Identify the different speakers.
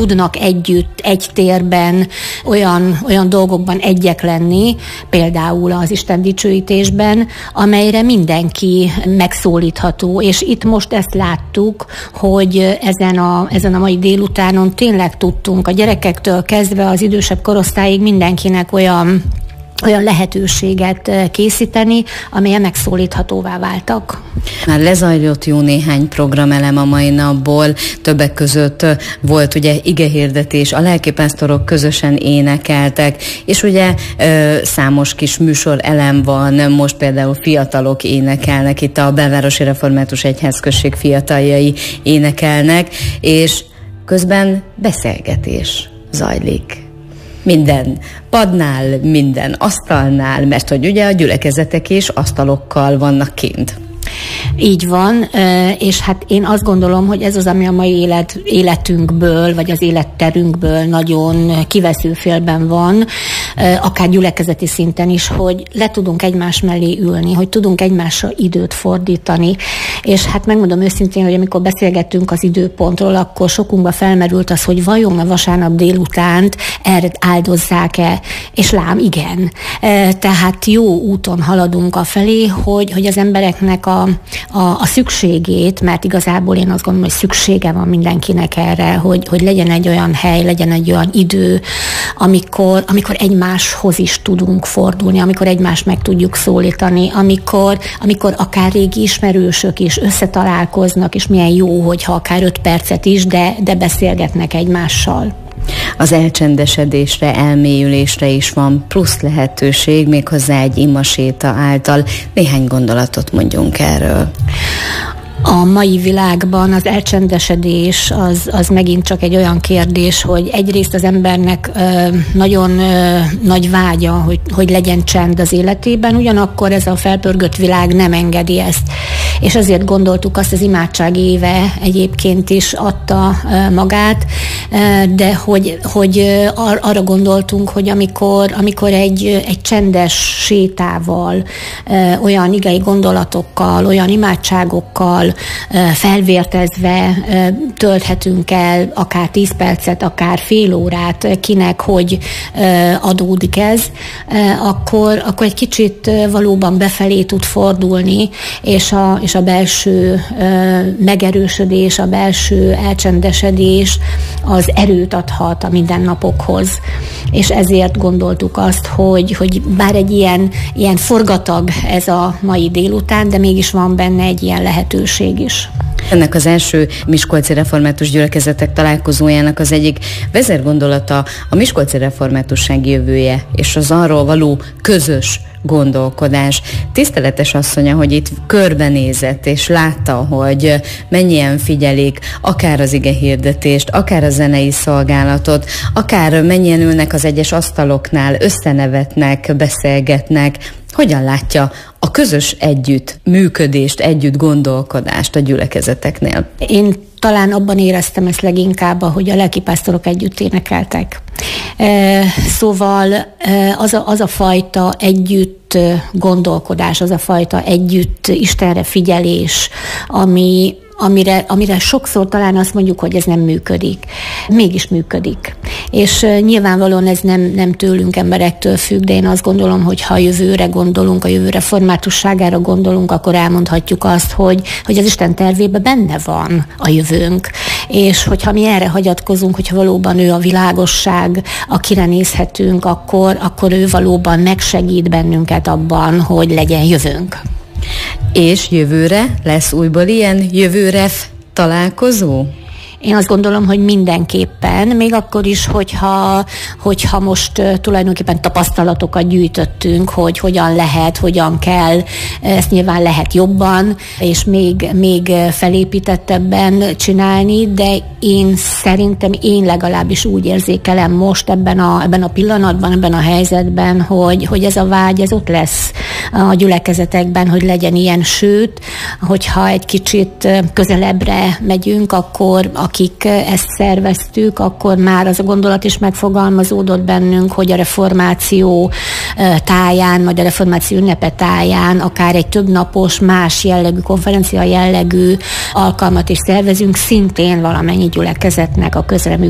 Speaker 1: tudnak együtt, egy térben olyan dolgokban egyek lenni, például az Isten dicsőítésben, amelyre mindenki megszólítható, és itt most ezt láttuk, hogy ezen a mai délutánon tényleg tudtunk a gyerekektől kezdve az idősebb korosztályig mindenkinek olyan lehetőséget készíteni, amelyen megszólíthatóvá váltak.
Speaker 2: Már lezajlott jó néhány programelem a mai napból, többek között volt ugye igehirdetés, a lelkipásztorok közösen énekeltek, és ugye számos kis műsorelem van, most például fiatalok énekelnek, itt a Belvárosi Református Egyházközség fiataljai énekelnek, és közben beszélgetés zajlik. Minden padnál, minden asztalnál, mert hogy ugye a gyülekezetek is asztalokkal vannak kint.
Speaker 1: Így van, és hát én azt gondolom, hogy ez az, ami a mai életünkből, vagy az életterünkből nagyon kiveszőfélben van, akár gyülekezeti szinten is, hogy le tudunk egymás mellé ülni, hogy tudunk egymásra időt fordítani, és hát megmondom őszintén, hogy amikor beszélgettünk az időpontról, akkor sokunkba felmerült az, hogy vajon a vasárnap délutánt erre áldozzák-e, és lám, igen. Tehát jó úton haladunk afelé, hogy az embereknek a szükségét, mert igazából én azt gondolom, hogy szüksége van mindenkinek erre, hogy legyen egy olyan hely, legyen egy olyan idő, amikor egymáshoz is tudunk fordulni, amikor egymást meg tudjuk szólítani, amikor akár régi ismerősök is összetalálkoznak, és milyen jó, hogyha akár 5 percet is, de beszélgetnek egymással.
Speaker 2: Az elcsendesedésre, elmélyülésre is van plusz lehetőség, méghozzá egy imaséta által. Néhány gondolatot mondjunk erről.
Speaker 1: A mai világban az elcsendesedés az megint csak egy olyan kérdés, hogy egyrészt az embernek nagyon nagy vágya, hogy legyen csend az életében, ugyanakkor ez a felpörgött világ nem engedi ezt. És ezért gondoltuk azt, az imádság éve egyébként is adta magát, de hogy arra gondoltunk, hogy amikor egy csendes sétával, olyan igei gondolatokkal, olyan imádságokkal felvértezve tölthetünk el akár 10 percet, akár fél órát, kinek hogy adódik ez, akkor egy kicsit valóban befelé tud fordulni, és a belső megerősödés, a belső elcsendesedés az erőt adhat a mindennapokhoz. És ezért gondoltuk azt, hogy bár egy ilyen forgatag ez a mai délután, de mégis van benne egy ilyen lehetőség is.
Speaker 2: Ennek az első miskolci református gyülekezetek találkozójának az egyik vezérgondolata a miskolci reformátusság jövője, és az arról való közös gondolkodás. Tiszteletes asszonya, hogy itt körbenézett, és látta, hogy mennyien figyelik akár az igehirdetést, akár a zenei szolgálatot, akár mennyien ülnek az egyes asztaloknál, összenevetnek, beszélgetnek. Hogyan látja a közös együtt működést, együtt gondolkodást a gyülekezeteknél?
Speaker 1: Én talán abban éreztem ezt leginkább, hogy a lelkipásztorok együtt énekeltek. Szóval az a fajta együtt gondolkodás, az a fajta együtt Istenre figyelés, amire sokszor talán azt mondjuk, hogy ez nem működik. Mégis működik. És nyilvánvalóan ez nem tőlünk, emberektől függ, de én azt gondolom, hogy ha a jövőre gondolunk, a jövő reformátusságára gondolunk, akkor elmondhatjuk azt, hogy az Isten tervében benne van a jövőnk. És hogyha mi erre hagyatkozunk, hogyha valóban ő a világosság, akire nézhetünk, akkor ő valóban megsegít bennünket abban, hogy legyen jövőnk.
Speaker 2: És jövőre lesz újból ilyen jövőref találkozó?
Speaker 1: Én azt gondolom, hogy mindenképpen, még akkor is, hogyha most tulajdonképpen tapasztalatokat gyűjtöttünk, hogy hogyan lehet, hogyan kell, ezt nyilván lehet jobban, és még felépítettebben csinálni, de én legalábbis úgy érzékelem most ebben a pillanatban, ebben a helyzetben, hogy ez a vágy, ez ott lesz a gyülekezetekben, hogy legyen ilyen, sőt, hogyha egy kicsit közelebbre megyünk, akkor akik ezt szerveztük, akkor már az a gondolat is megfogalmazódott bennünk, hogy a reformáció táján, vagy a reformáció ünnepe táján akár egy többnapos, más jellegű, konferencia jellegű alkalmat is szervezünk, szintén valamennyi gyülekezetnek a közreműködésére.